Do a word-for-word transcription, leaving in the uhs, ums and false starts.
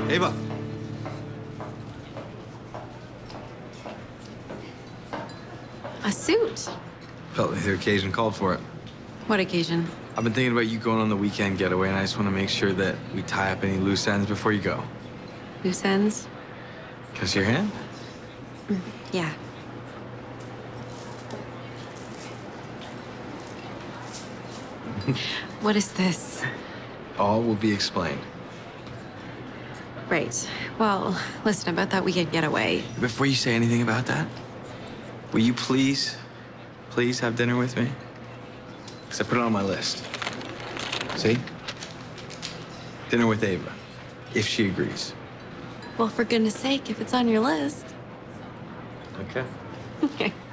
Ava. A suit? Felt like the occasion called for it. What occasion? I've been thinking about you going on the weekend getaway, and I just want to make sure that we tie up any loose ends before you go. Loose ends? Kiss your hand? Mm, yeah. What is this? All will be explained. Right. Well, listen, about that weekend getaway. Before you say anything about that, will you please, please have dinner with me? Because I put it on my list. See? Dinner with Ava, if she agrees. Well, for goodness sake, if it's on your list. Okay. Okay.